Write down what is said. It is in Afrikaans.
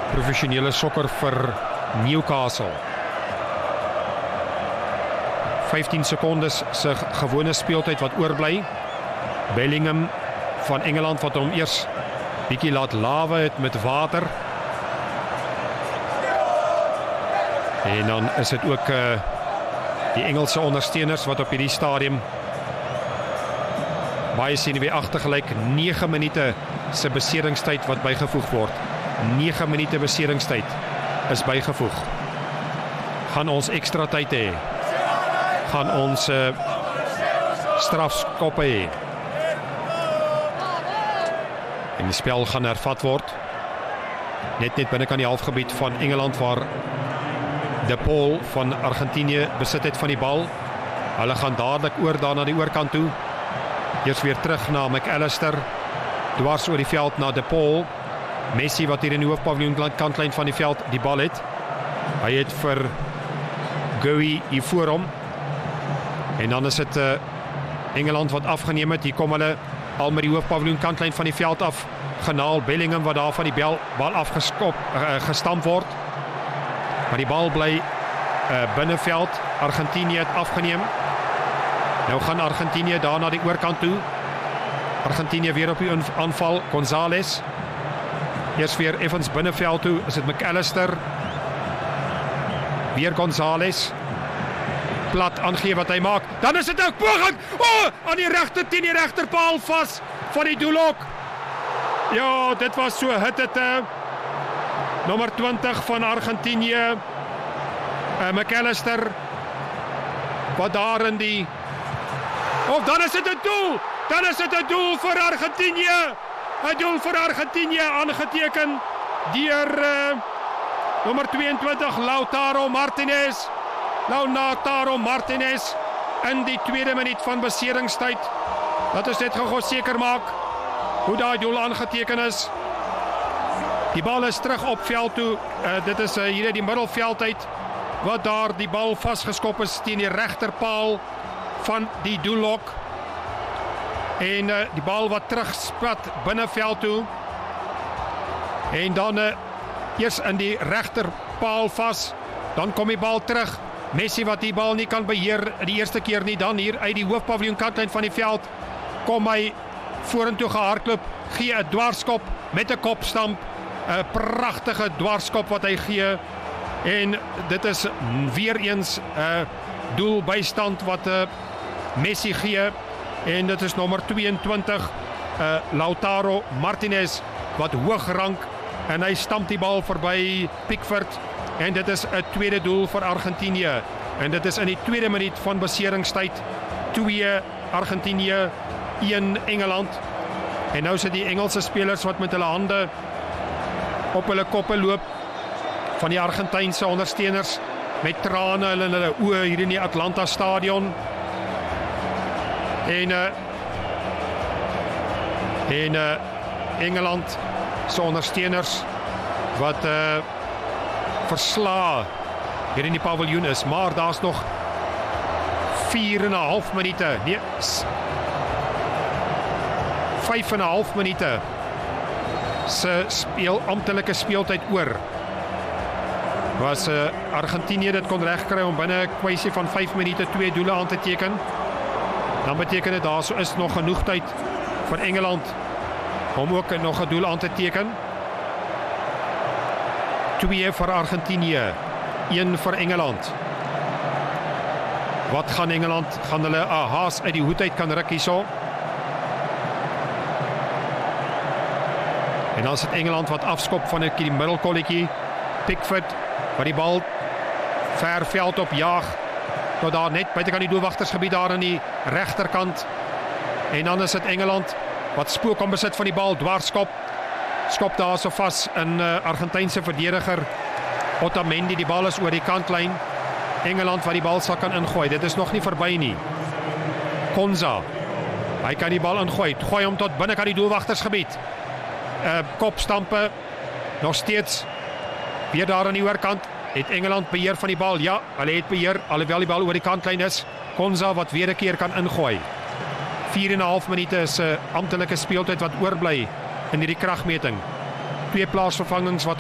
professionele sokker vir Newcastle. 15 sekondes se gewone speeltyd wat oorbly. Bellingham van Engeland wat hom eers bietjie laat lawe het met water. En dan is dit ook die Engelse ondersteuners wat op hierdie stadium baie senuweeagtig gelyk. 9 minute se beseringstyd wat bygevoeg word. 9 minute beseringstyd is bygevoeg. Gaan ons ekstra tyd hê? Gaan ons strafskoppe hê? En die spel gaan hervat word. Net binne kan die halfgebied van Engeland waar De Paul van Argentinië besit het van die bal. Hulle gaan dadelik oor daar na die oorkant toe. Eers weer terug na McAllister. Dwars oor die veld na De Paul. Messi wat hier in die hoofpaviljoen kantlyn van die veld die bal het. Hy het vir Gouy hier voor hom. En dan is dit Engeland wat afgeneem het. Hier kom hulle al met die hoofpaviljoen kantlyn van die veld af. Genaal Bellingham wat daar van die bal afgeskop gestamp word. Maar die bal bly binneveld. Argentinië het afgeneem. Nou gaan Argentinië daar na die oorkant toe. Argentinië weer op die aanval. González. Eers weer effens binneveld toe. Is dit McAllister. Weer González. Plat aangee wat hy maak. Dan is dit ook poging. Aan die regter teen die regterpaal vas van die doelhok. Ja, dit was so hitte. Nommer 20 van Argentinië. McAllister. Wat daar in die... dan is dit 'n doel. Dan is dit 'n doel vir Argentinië. 'n doel vir Argentinië aangeteken deur nommer 22 Lautaro Martinez in die tweede minuut van beseringstyd. Dat is net gou seker maak hoe daai doel aangeteken is. Die bal is terug op veld toe. Dit is hier uit die middelveld uit wat daar die bal vasgeskop is teen die regterpaal van die doellok. En die bal wat terugspat binneveld toe. En dan eers in die regterpaal vas. Dan kom die bal terug. Messi wat die bal nie kan beheer die eerste keer nie. Dan hier uit die hoofpaviljoen kantlyn van die veld kom hy vorentoe gehardloop. Gee 'n dwarskop met 'n kopstamp. 'n pragtige dwarskop wat hy gee. En dit is weer eens 'n doelbystand wat Messi gee. En dit is nommer 22 Lautaro Martinez wat hoog rank en hy stamp die bal verby Pickford en dit is 'n tweede doel vir Argentinië en dit is in die tweede minuut van beseringstyd. 2 Argentinië, 1 Engeland. En nou sit die Engelse spelers wat met hulle hande op hulle koppe loop van die Argentynse ondersteuners met trane in hulle oë hier in die Atlanta stadion. En Engeland se ondersteuners wat versla hier in die paviljoen is, maar daar's nog 4,5 minute. Nee, 5,5 minute se amptelike speeltyd oor. Was Argentinië dit kon regkry om binne 'n kwessie van 5 minute 2 doele aan te teken. Dan beteken dit daar is nog genoeg tyd vir Engeland om ook nog 'n doel aan te teken. 2 vir Argentinië, 1 vir Engeland. Wat gaan Engeland? Gaan hulle 'n haas uit die hoed uit kan ruk hierso? En dan is dit Engeland wat afskop van 'n die middelkolletjie. Pickford wat die bal ver veld op jaag. Tot daar net buitekant die doelwagtersgebied daar aan die regterkant. En dan is dit Engeland wat spook om besit van die bal, dwarskop. Skop daar so vas in Argentynse verdediger Otamendi, die bal is oor die kantlyn. Engeland wat die bal sal kan ingooi. Dit is nog nie verby nie. Konza. Hy kan die bal ingooi. Gooi hom tot binnekant die doelwagtersgebied. Kopstampe. Nog steeds weer daar aan die oorkant. Het Engeland beheer van die bal? Ja, hulle het beheer, alhoewel die bal oor die kantlyn is. Konza wat weer 'n keer kan ingooi. 4,5 minute is 'n amptelike speeltyd wat oorbly in hierdie kragmeting. 2 plaasvervangings wat